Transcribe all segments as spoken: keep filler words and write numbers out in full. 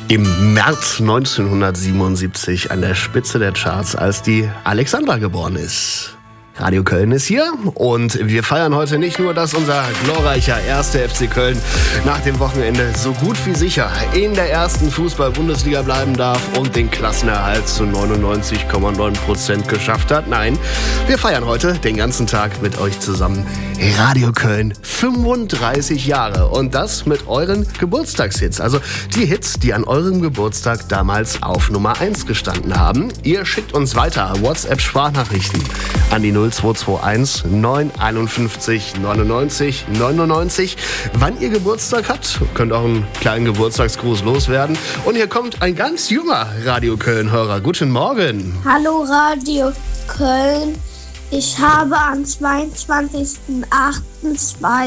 Im März neunzehnhundertsiebenundsiebzig an der Spitze der Charts, als die Alexandra geboren ist. Radio Köln ist hier und wir feiern heute nicht nur, dass unser glorreicher erster F C Köln nach dem Wochenende so gut wie sicher in der ersten Fußball-Bundesliga bleiben darf und den Klassenerhalt zu neunundneunzig Komma neun Prozent geschafft hat. Nein, wir feiern heute den ganzen Tag mit euch zusammen Radio Köln fünfunddreißig Jahre und das mit euren Geburtstagshits. Also die Hits, die an eurem Geburtstag damals auf Nummer eins gestanden haben. Ihr schickt uns weiter WhatsApp-Sprachnachrichten an die null zwei zwei eins neun einundfünfzig neunundneunzig neunundneunzig. Wann ihr Geburtstag habt, könnt auch einen kleinen Geburtstagsgruß loswerden. Und hier kommt ein ganz junger Radio Köln-Hörer. Guten Morgen. Hallo Radio Köln. Ich habe am zweiundzwanzigsten achten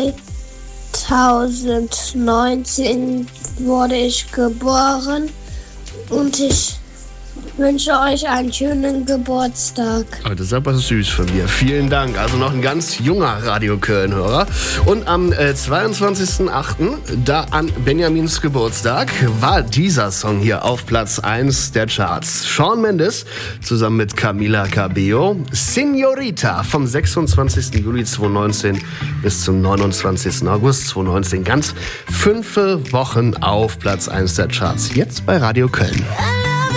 zweitausendneunzehn wurde ich geboren und ich wünsche euch einen schönen Geburtstag. Oh, das ist aber süß von dir. Vielen Dank. Also noch ein ganz junger Radio Köln-Hörer. Und am äh, zweiundzwanzigsten achten, da an Benjamins Geburtstag, war dieser Song hier auf Platz eins der Charts. Shawn Mendes zusammen mit Camila Cabello. Señorita vom sechsundzwanzigsten Juli zweitausendneunzehn bis zum neunundzwanzigsten August zweitausendneunzehn. Ganz fünf Wochen auf Platz eins der Charts. Jetzt bei Radio Köln.